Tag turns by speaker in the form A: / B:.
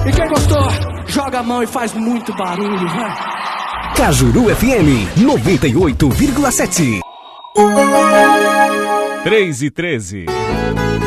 A: E quem gostou, joga a mão e faz muito barulho, vai.
B: Cajuru FM 98,7.
C: 3:13.